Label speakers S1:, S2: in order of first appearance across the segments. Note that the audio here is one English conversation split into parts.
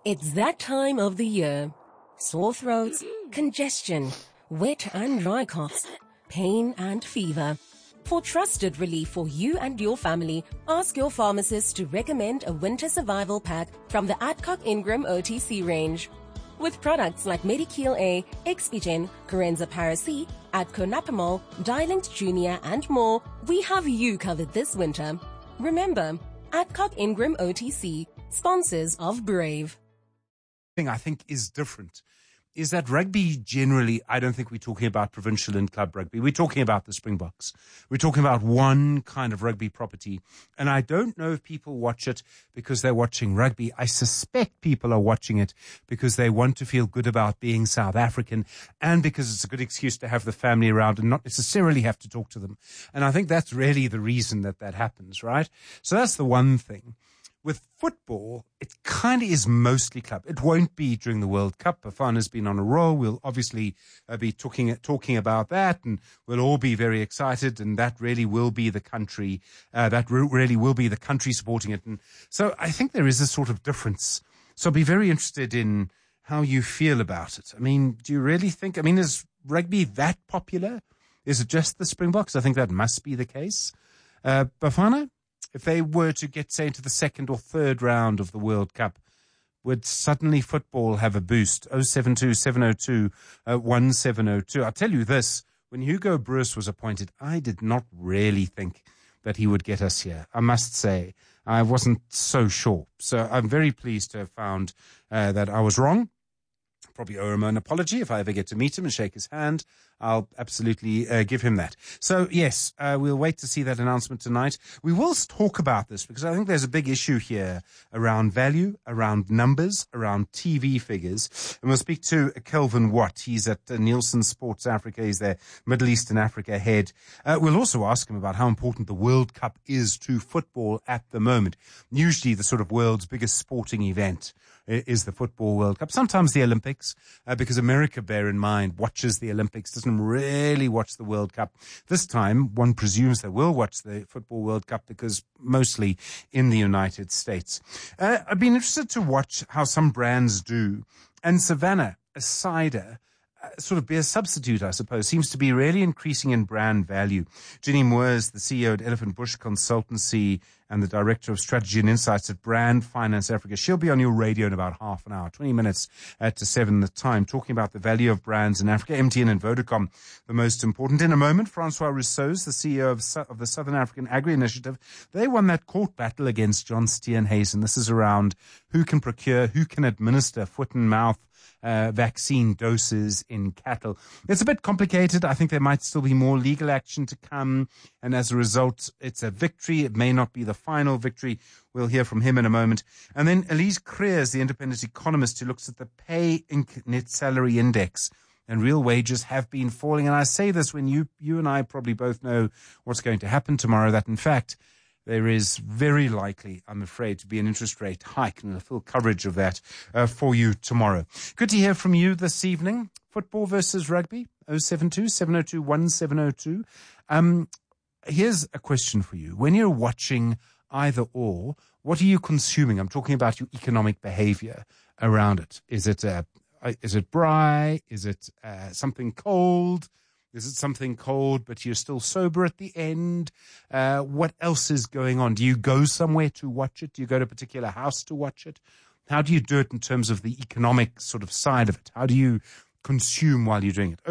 S1: It's that time of the year. Sore throats, congestion, wet and dry coughs, pain and fever. For trusted relief for you and your family, ask your pharmacist to recommend a winter survival pack from the Adcock Ingram OTC range. With products like Medikil A, Expigen, Corenza Paracy, Adconapamol, Dilinct Junior and more, we have you covered this winter. Remember, Adcock Ingram OTC, sponsors of Brave.
S2: I think is different is that rugby generally, I don't think we're talking about provincial and club rugby. We're talking about the Springboks. We're talking about one kind of rugby property. And I don't know if people watch it because they're watching rugby. I suspect people are watching it because they want to feel good about being South African and because it's a good excuse to have the family around and not necessarily have to talk to them. And I think that's really the reason that happens, right? So that's the one thing. With football, it kind of is mostly club. It won't be during the World Cup. Bafana's been on a roll. We'll obviously be talking about that, and we'll all be very excited. And that really will be the country. Really will be the country supporting it. And so I think there is a sort of difference. So I'll be very interested in how you feel about it. I mean, do you really think? I mean, is rugby that popular? Is it just the Springboks? I think that must be the case. Bafana? If they were to get, say, into the second or third round of the World Cup, would suddenly football have a boost? 072-702-1702. I'll tell you this, when Hugo Broos was appointed, I did not really think that he would get us here. I must say, I wasn't so sure. So I'm very pleased to have found that I was wrong. Probably owe him an apology if I ever get to meet him and shake his hand. I'll absolutely give him that. So, yes, we'll wait to see that announcement tonight. We will talk about this because I think there's a big issue here around value, around numbers, around TV figures. And we'll speak to Kelvin Watt. He's at Nielsen Sports Africa. He's their Middle East and Africa head. We'll also ask him about how important the World Cup is to football at the moment. Usually the sort of world's biggest sporting event is the Football World Cup. Sometimes the Olympics, because America, bear in mind, watches the Olympics, doesn't really watch the World Cup. This time, one presumes they will watch the Football World Cup because mostly in the United States. I've been interested to watch how some brands do. And Savannah, a cider, sort of be a substitute, I suppose, seems to be really increasing in brand value. Ginny Moores, the CEO at Elephant Bush Consultancy and the Director of Strategy and Insights at Brand Finance Africa. She'll be on your radio in about half an hour, 20 minutes to 7 the time, talking about the value of brands in Africa, MTN and Vodacom, the most important. In a moment, Francois Rousseau, the CEO of the Southern African Agri Initiative, they won that court battle against John Steenhuisen. This is around who can procure, who can administer foot and mouth vaccine doses in cattle. It's a bit complicated. I think there might still be more legal action to come. And as a result, it's a victory. It may not be the final victory. We'll hear from him in a moment. And then Elise Creers, the independent economist who looks at the Pay Inc. Net Salary Index. And real wages have been falling. And I say this when you and I probably both know what's going to happen tomorrow, that in fact, there is very likely, I'm afraid, to be an interest rate hike, and a full coverage of that for you tomorrow. Good to hear from you this evening. Football versus rugby, 072-702-1702. Here's a question for you. When you're watching either or, what are you consuming? I'm talking about your economic behavior around it. Is it braai? Is it something cold? Is it something cold, but you're still sober at the end? What else is going on? Do you go somewhere to watch it? Do you go to a particular house to watch it? How do you do it in terms of the economic sort of side of it? How do you consume while you're doing it?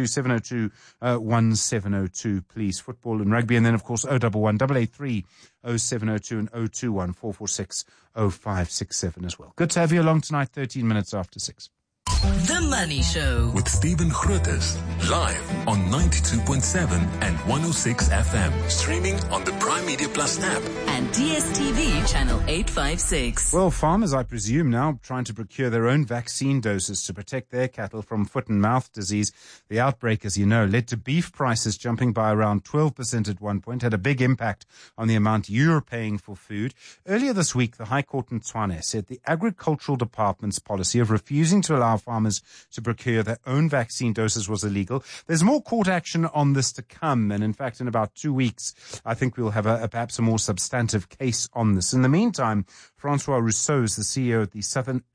S2: 072-702-1702, please. Football and rugby. And then, of course, 011-883-0702 and 021-446-0567 as well. Good to have you along tonight, 13 minutes after 6.
S3: The Money Show with Stephen Grootes, live on 92.7 and 106 FM, streaming on the Prime Media Plus app and DSTV channel 856.
S2: Well, farmers, I presume, now trying to procure their own vaccine doses to protect their cattle from foot and mouth disease. The outbreak, as you know, led to beef prices jumping by around 12% at one point, had a big impact on the amount you're paying for food. Earlier this week, the High Court in Tshwane said the Agricultural Department's policy of refusing to allow farmers to procure their own vaccine doses was illegal. There's more court action on this to come, and in fact, in about 2 weeks, I think we'll have perhaps a more substantive case on this. In the meantime, Francois Rousseau is the CEO of the Southern